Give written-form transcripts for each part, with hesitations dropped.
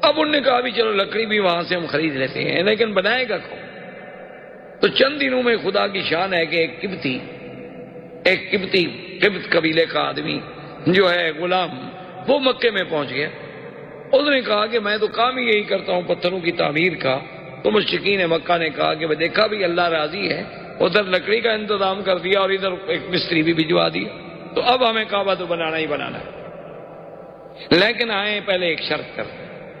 اب انہوں نے کہا بھی چلو لکڑی بھی وہاں سے ہم خرید لیتے ہیں، لیکن بنائے گا کون؟ تو چند دنوں میں خدا کی شان ہے کہ ایک قبط قبیلے کا آدمی جو ہے غلام، وہ مکے میں پہنچ گیا۔ اس نے کہا کہ میں تو کام ہی یہی کرتا ہوں پتھروں کی تعمیر کا۔ تو مشرکین مکہ نے کہا کہ دیکھا بھی اللہ راضی ہے، ادھر لکڑی کا انتظام کر دیا اور ادھر ایک مستری بھی بھجوا دیا، تو اب ہمیں کعبہ تو بنانا ہی بنانا ہے، لیکن آئے پہلے ایک شرط کر۔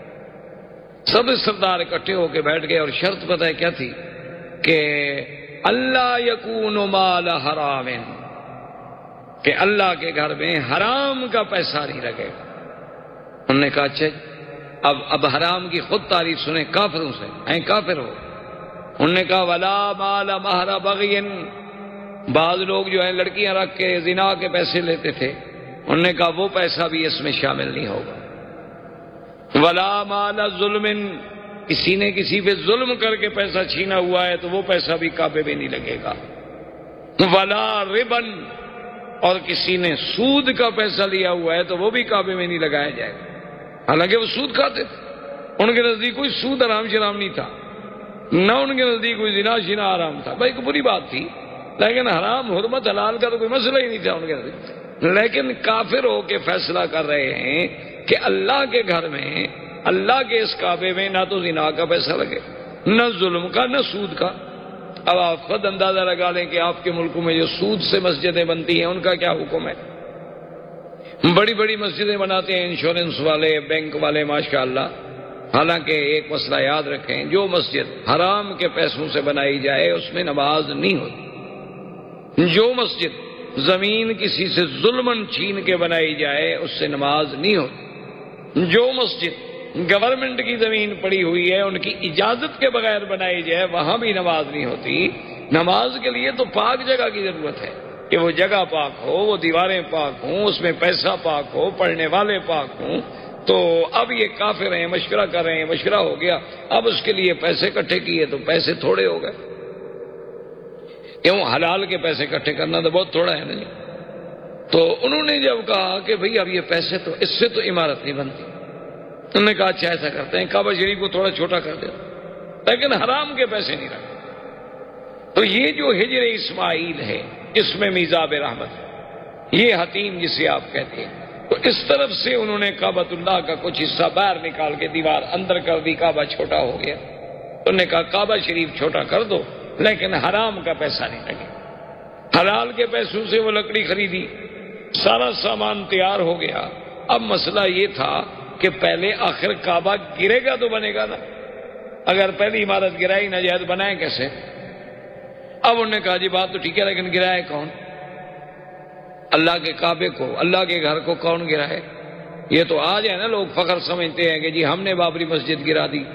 سب سردار اکٹھے ہو کے بیٹھ گئے اور شرط پتہ ہے کیا تھی کہ اللہ یکون مال حرام، کہ اللہ کے گھر میں حرام کا پیسہ نہیں لگے گا۔ انہوں نے کہا اچھا، اب حرام کی خود تعریف سنیں کافروں سے، ہیں کافر ہو۔ انہوں نے کہا ولا مال مہر بغی، بعض لوگ جو ہیں لڑکیاں رکھ کے زنا کے پیسے لیتے تھے، انہوں نے کہا وہ پیسہ بھی اس میں شامل نہیں ہوگا۔ ولا مال ظلم، کسی نے کسی پہ ظلم کر کے پیسہ چھینا ہوا ہے تو وہ پیسہ بھی کعبے میں نہیں لگے گا۔ ولا ربن، اور کسی نے سود کا پیسہ لیا ہوا ہے تو وہ بھی کعبے میں نہیں لگایا جائے گا، حالانکہ وہ سود کھاتے تھے، ان کے نزدیک کوئی سود حرام شرام نہیں تھا، نہ ان کے نزدیک کوئی زنا شنا حرام تھا، بھائی کوئی بری بات تھی، لیکن حرام حرمت حلال کا تو کوئی مسئلہ ہی نہیں تھا ان کے نزدیک۔ لیکن کافر ہو کے فیصلہ کر رہے ہیں کہ اللہ کے گھر میں، اللہ کے اس کعبے میں نہ تو زنا کا پیسہ لگے، نہ ظلم کا، نہ سود کا۔ اب آپ خود اندازہ لگا لیں کہ آپ کے ملکوں میں جو سود سے مسجدیں بنتی ہیں ان کا کیا حکم ہے۔ بڑی بڑی مسجدیں بناتے ہیں انشورنس والے، بینک والے، ماشاءاللہ۔ حالانکہ ایک مسئلہ یاد رکھیں، جو مسجد حرام کے پیسوں سے بنائی جائے اس میں نماز نہیں ہوتی۔ جو مسجد زمین کسی سے ظلمن چھین کے بنائی جائے اس سے نماز نہیں ہوتی۔ جو مسجد گورنمنٹ کی زمین پڑی ہوئی ہے ان کی اجازت کے بغیر بنائی جائے وہاں بھی نماز نہیں ہوتی۔ نماز کے لیے تو پاک جگہ کی ضرورت ہے، کہ وہ جگہ پاک ہو، وہ دیواریں پاک ہوں، اس میں پیسہ پاک ہو، پڑھنے والے پاک ہوں۔ تو اب یہ کافر ہیں، مشورہ کر رہے ہیں، مشورہ ہو گیا، اب اس کے لیے پیسے اکٹھے کیے تو پیسے تھوڑے ہو گئے۔ کیوں؟ حلال کے پیسے اکٹھے کرنا تو بہت تھوڑا ہے نا جی۔ تو انہوں نے جب کہا کہ بھئی اب یہ پیسے تو اس سے تو عمارت نہیں بنتی، انہوں نے کہا اچھا ایسا کرتے ہیں کعبہ شریف کو تھوڑا چھوٹا کر دیں، لیکن حرام کے پیسے نہیں رکھتے۔ تو یہ جو ہجر اسماعیل ہے اس میں میزاب رحمت ہے، یہ حتیم جسے آپ کہتے ہیں، تو اس طرف سے انہوں نے کعبۃ اللہ کا کچھ حصہ باہر نکال کے دیوار اندر کر دی، کعبہ چھوٹا ہو گیا۔ انہوں نے کہا کعبہ شریف چھوٹا کر دو لیکن حرام کا پیسہ نہیں لگے۔ حلال کے پیسوں سے وہ لکڑی خریدی، سارا سامان تیار ہو گیا۔ اب مسئلہ یہ تھا کہ پہلے آخر کعبہ گرے گا تو بنے گا نا، اگر پہلی عمارت گرائی نہ جائے تو بنائے کیسے؟ اب انہوں نے کہا جی بات تو ٹھیک ہے لیکن گرائے کون؟ اللہ کے کعبے کو، اللہ کے گھر کو کون گرائے؟ یہ تو آج ہے نا لوگ فخر سمجھتے ہیں کہ جی ہم نے بابری مسجد گرا دی،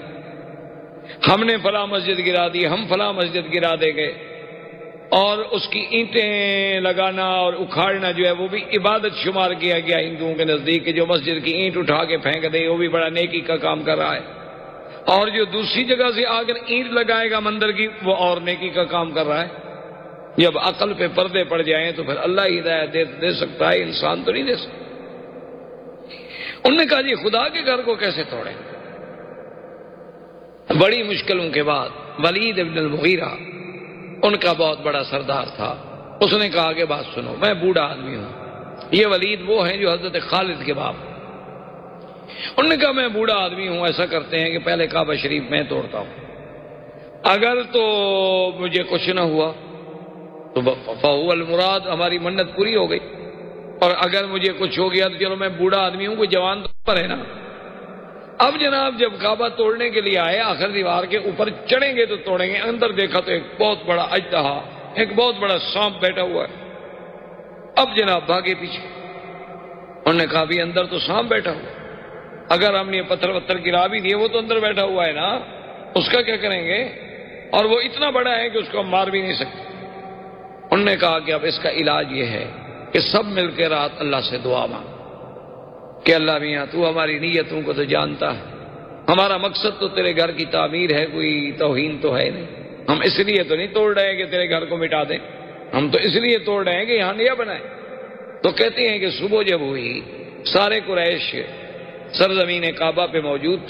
ہم نے فلاں مسجد گرا دی، ہم فلاں مسجد گرا دے گئے، اور اس کی اینٹیں لگانا اور اکھاڑنا جو ہے وہ بھی عبادت شمار کیا گیا ہندوؤں کے نزدیک، کہ جو مسجد کی اینٹ اٹھا کے پھینک دے وہ بھی بڑا نیکی کا کام کر رہا ہے، اور جو دوسری جگہ سے آ کر اینٹ لگائے گا مندر کی وہ اور نیکی کا کام کر رہا ہے۔ جب عقل پہ پردے پڑ جائیں تو پھر اللہ ہی ہدایت دے سکتا ہے، انسان تو نہیں دے سکتا۔ انہوں نے کہا جی خدا کے گھر کو کیسے توڑیں؟ بڑی مشکلوں کے بعد ولید ابن المغیرہ ان کا بہت بڑا سردار تھا، اس نے کہا کہ بات سنو، میں بوڑھا آدمی ہوں، یہ ولید وہ ہیں جو حضرت خالد کے باپ۔ انہوں نے کہا میں بوڑھا آدمی ہوں، ایسا کرتے ہیں کہ پہلے کعبہ شریف میں توڑتا ہوں، اگر تو مجھے کچھ نہ ہوا تو فہو المراد، ہماری منت پوری ہو گئی، اور اگر مجھے کچھ ہو گیا تو چلو میں بوڑھا آدمی ہوں، کوئی جوان تو پر ہے نا۔ اب جناب جب کعبہ توڑنے کے لیے آئے، آخر دیوار کے اوپر چڑھیں گے تو توڑیں گے، اندر دیکھا تو ایک بہت بڑا اژدہا، ایک بہت بڑا سانپ بیٹھا ہوا ہے۔ اب جناب بھاگے پیچھے، انہوں نے کہا بھی اندر تو سانپ بیٹھا ہوا، اگر ہم نے پتھر وتھر گرا بھی دیے وہ تو اندر بیٹھا ہوا ہے نا، اس کا کیا کریں گے؟ اور وہ اتنا بڑا ہے کہ اس کو ہم مار بھی نہیں سکتے۔ انہوں نے کہا کہ اب اس کا علاج یہ ہے کہ سب مل کے رات اللہ سے دعا مانگ کہ اللہ میاں تو ہماری نیتوں کو تو جانتا ہے، ہمارا مقصد تو تیرے گھر کی تعمیر ہے، کوئی توہین تو ہے نہیں، ہم اس لیے تو نہیں توڑ رہے کہ تیرے گھر کو مٹا دیں، ہم تو اس لیے توڑ رہے ہیں کہ یہاں نیا بنائیں۔ تو کہتے ہیں کہ صبح جب ہوئی، سارے قریش سرزمین کعبہ پہ موجود تھے،